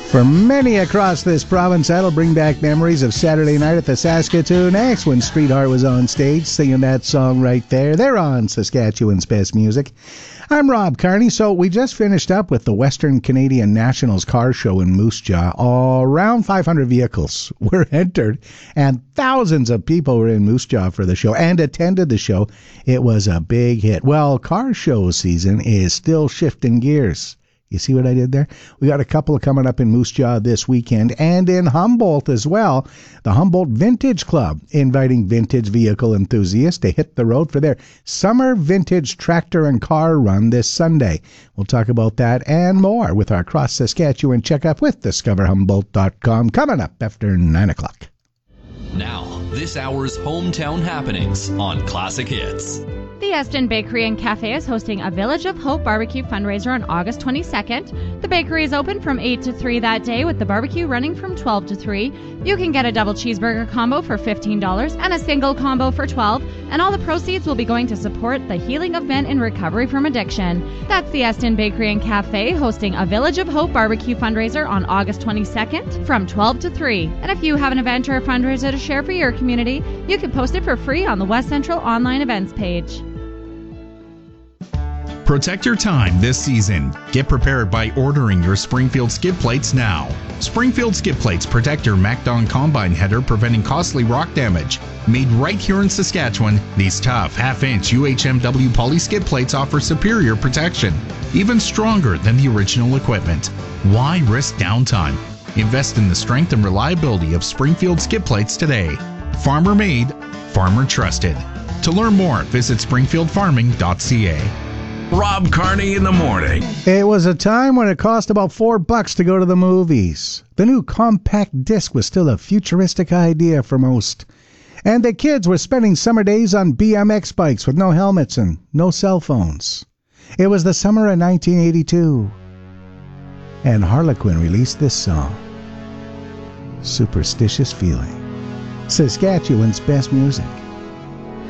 For many across this province, that'll bring back memories of Saturday night at the Saskatoon X when Streetheart was on stage singing that song right there. They're on Saskatchewan's Best Music. I'm Rob Carney. So we just finished up with the Western Canadian Nationals car show in Moose Jaw. Around 500 vehicles were entered, and thousands of people were in Moose Jaw for the show and attended the show. It was a big hit. Well, car show season is still shifting gears. You see what I did there? We got a couple coming up in Moose Jaw this weekend and in Humboldt as well. The Humboldt Vintage Club inviting vintage vehicle enthusiasts to hit the road for their summer vintage tractor and car run this Sunday. We'll talk about that and more with our Cross Saskatchewan checkup with DiscoverHumboldt.com coming up after 9 o'clock. Now, this hour's hometown happenings on Classic Hits. The Eston Bakery and Cafe is hosting a Village of Hope barbecue fundraiser on August 22nd. The bakery is open from 8 to 3 that day, with the barbecue running from 12 to 3. You can get a double cheeseburger combo for $15 and a single combo for $12, and all the proceeds will be going to support the healing of men in recovery from addiction. That's the Eston Bakery and Cafe hosting a Village of Hope barbecue fundraiser on August 22nd from 12 to 3. And if you have an event or a fundraiser to share for your community, you can post it for free on the West Central online events page. Protect your time this season. Get prepared by ordering your Springfield skid plates now. Springfield skid plates protect your MacDon combine header, preventing costly rock damage. Made right here in Saskatchewan, these tough half-inch UHMW poly skid plates offer superior protection, even stronger than the original equipment. Why risk downtime? Invest in the strength and reliability of Springfield skid plates today. Farmer made, farmer trusted. To learn more, visit springfieldfarming.ca. Rob Carney in the morning. It was a time when it cost about $4 to go to the movies. The new compact disc was still a futuristic idea for most. And the kids were spending summer days on BMX bikes with no helmets and no cell phones. It was the summer of 1982. And Harlequin released this song, Superstitious Feeling. Saskatchewan's Best Music.